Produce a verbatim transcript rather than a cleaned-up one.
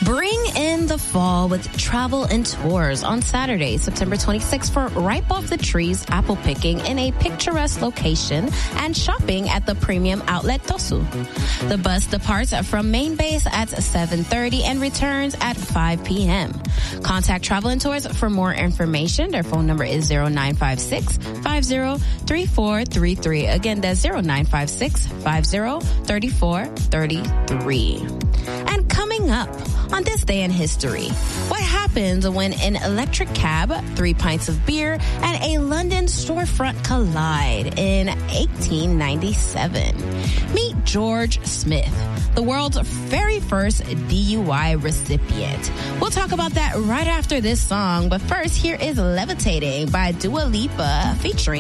Bring in the fall with Travel and Tours on Saturday, September twenty-sixth for Ripe Off the Trees apple picking in a picturesque location and shopping at the premium outlet Tosu. The bus departs from main base at seven thirty and returns at five p.m. Contact Travel and Tours for more information. Their phone number is zero nine five six, five zero three four three three. Again, that's zero nine five six, five zero three four three three. And coming up on this day in history, what happens when an electric cab, three pints of beer, and a London storefront collide in eighteen ninety-seven? Meet George Smith, the world's very first D U I recipient. We'll talk about that right after this song, but first, here is Levitating by Dua Lipa featuring